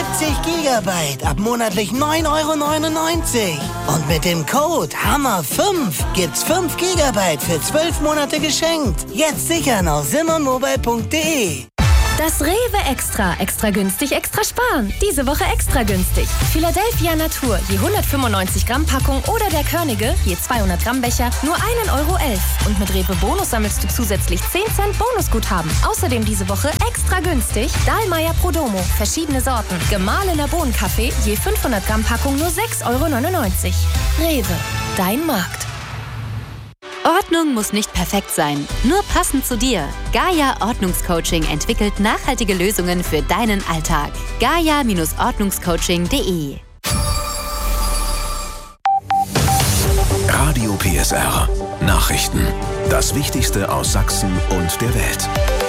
70 Gigabyte ab monatlich 9,99 €. Und mit dem Code HAMMER5 gibt's 5 Gigabyte für 12 Monate geschenkt. Jetzt sichern auf simonmobile.de. Das Rewe Extra. Extra günstig, extra sparen. Diese Woche extra günstig. Philadelphia Natur, je 195 Gramm Packung oder der Körnige, je 200 Gramm Becher, nur 1,11 €. Und mit Rewe Bonus sammelst du zusätzlich 10 Cent Bonusguthaben. Außerdem diese Woche extra günstig Dahlmeier Prodomo, verschiedene Sorten. Gemahlener Bohnenkaffee, je 500 Gramm Packung, nur 6,99 €. Rewe, dein Markt. Ordnung muss nicht perfekt sein, nur passend zu dir. Gaia Ordnungscoaching entwickelt nachhaltige Lösungen für deinen Alltag. gaia-ordnungscoaching.de. Radio PSR. Nachrichten. Das Wichtigste aus Sachsen und der Welt.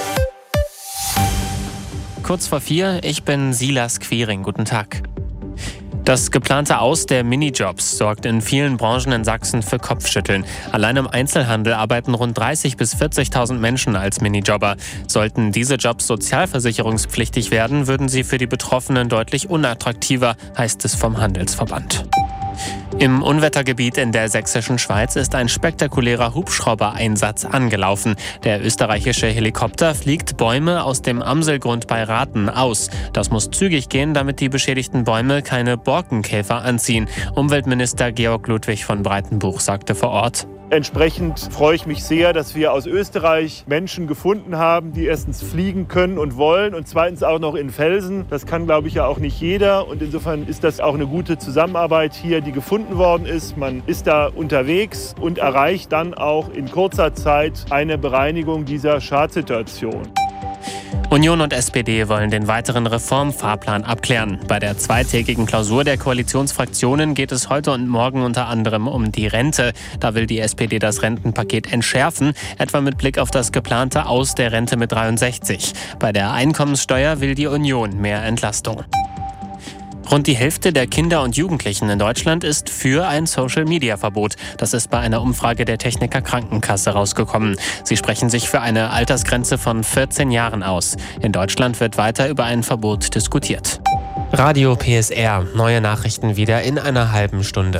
Kurz vor 4, ich bin Silas Quiring. Guten Tag. Das geplante Aus der Minijobs sorgt in vielen Branchen in Sachsen für Kopfschütteln. Allein im Einzelhandel arbeiten rund 30.000 bis 40.000 Menschen als Minijobber. Sollten diese Jobs sozialversicherungspflichtig werden, würden sie für die Betroffenen deutlich unattraktiver, heißt es vom Handelsverband. Im Unwettergebiet in der sächsischen Schweiz ist ein spektakulärer Hubschrauber-Einsatz angelaufen. Der österreichische Helikopter fliegt Bäume aus dem Amselgrund bei Rathen aus. Das muss zügig gehen, damit die beschädigten Bäume keine Borkenkäfer anziehen. Umweltminister Georg Ludwig von Breitenbuch sagte vor Ort: Entsprechend freue ich mich sehr, dass wir aus Österreich Menschen gefunden haben, die erstens fliegen können und wollen und zweitens auch noch in Felsen. Das kann, glaube ich, ja auch nicht jeder. Und insofern ist das auch eine gute Zusammenarbeit hier, die gefunden worden ist. Man ist da unterwegs und erreicht dann auch in kurzer Zeit eine Bereinigung dieser Schadsituation. Union und SPD wollen den weiteren Reformfahrplan abklären. Bei der zweitägigen Klausur der Koalitionsfraktionen geht es heute und morgen unter anderem um die Rente. Da will die SPD das Rentenpaket entschärfen, etwa mit Blick auf das geplante Aus der Rente mit 63. Bei der Einkommenssteuer will die Union mehr Entlastung. Rund die Hälfte der Kinder und Jugendlichen in Deutschland ist für ein Social-Media-Verbot. Das ist bei einer Umfrage der Techniker Krankenkasse rausgekommen. Sie sprechen sich für eine Altersgrenze von 14 Jahren aus. In Deutschland wird weiter über ein Verbot diskutiert. Radio PSR. Neue Nachrichten wieder in einer halben Stunde.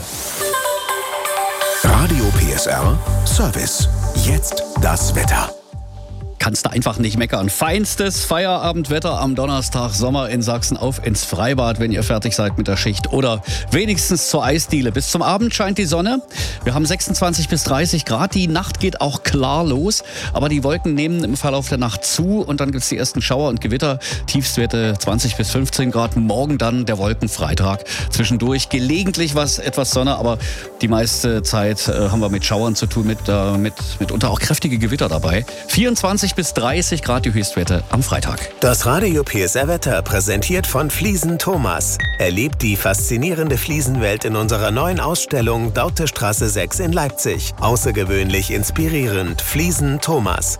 Radio PSR Service. Jetzt das Wetter. Kannst du einfach nicht meckern. Feinstes Feierabendwetter am Donnerstag, Sommer in Sachsen, auf ins Freibad, wenn ihr fertig seid mit der Schicht oder wenigstens zur Eisdiele. Bis zum Abend scheint die Sonne. Wir haben 26 bis 30 Grad. Die Nacht geht auch klar los, aber die Wolken nehmen im Verlauf der Nacht zu und dann gibt es die ersten Schauer und Gewitter. Tiefstwerte 20 bis 15 Grad. Morgen dann der Wolkenfreitag. Zwischendurch gelegentlich etwas Sonne, aber die meiste Zeit haben wir mit Schauern zu tun, mitunter auch kräftige Gewitter dabei. 24 bis 30 Grad die Höchstwerte am Freitag. Das Radio PSR Wetter präsentiert von Fliesen Thomas. Erlebt die faszinierende Fliesenwelt in unserer neuen Ausstellung Dautestraße 6 in Leipzig. Außergewöhnlich inspirierend. Fliesen Thomas.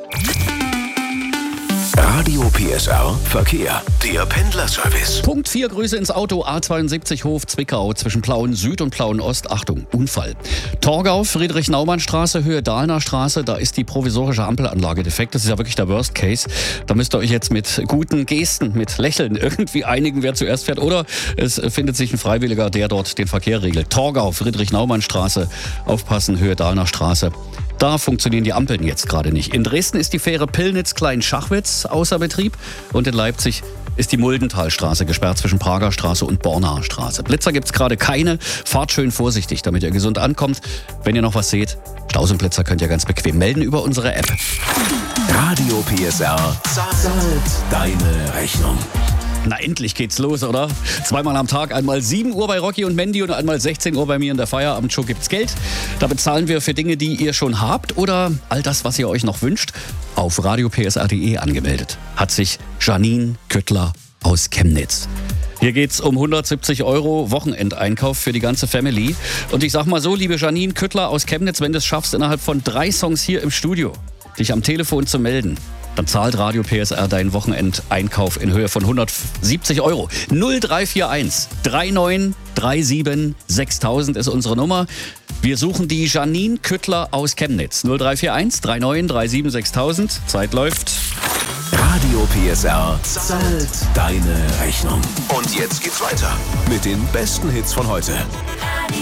Radio PSR Verkehr. Der Pendlerservice. Punkt 4, Grüße ins Auto. A72 Hof Zwickau zwischen Plauen Süd und Plauen Ost. Achtung, Unfall. Torgau, Friedrich-Naumann-Straße, Höhe Dahlner Straße. Da ist die provisorische Ampelanlage defekt. Das ist ja wirklich der Worst Case. Da müsst ihr euch jetzt mit guten Gesten, mit Lächeln irgendwie einigen, wer zuerst fährt. Oder es findet sich ein Freiwilliger, der dort den Verkehr regelt. Torgau, Friedrich-Naumann-Straße. Aufpassen, Höhe Dahlner Straße. Da funktionieren die Ampeln jetzt gerade nicht. In Dresden ist die Fähre Pillnitz-Klein-Schachwitz außer Betrieb und in Leipzig ist die Muldenthalstraße gesperrt zwischen Prager Straße und Bornaer Straße. Blitzer gibt's gerade keine. Fahrt schön vorsichtig, damit ihr gesund ankommt. Wenn ihr noch was seht, Staus und Blitzer könnt ihr ganz bequem melden über unsere App. Radio PSR zahlt deine Rechnung. Na, endlich geht's los, oder? Zweimal am Tag, einmal 7 Uhr bei Rocky und Mandy und einmal 16 Uhr bei mir in der Feierabendshow gibt's Geld. Da bezahlen wir für Dinge, die ihr schon habt oder all das, was ihr euch noch wünscht. Auf radiopsr.de angemeldet hat sich Janine Küttler aus Chemnitz. Hier geht's um 170 € Wochenendeinkauf für die ganze Family. Und ich sag mal so, liebe Janine Küttler aus Chemnitz, wenn du es schaffst, innerhalb von 3 Songs hier im Studio dich am Telefon zu melden, dann zahlt Radio PSR deinen Wochenendeinkauf in Höhe von 170 €. 0341 3937 6000 ist unsere Nummer. Wir suchen die Janine Küttler aus Chemnitz. 0341 3937 6000. Zeit läuft. Radio PSR zahlt deine Rechnung. Und Jetzt geht's weiter mit den besten Hits von heute.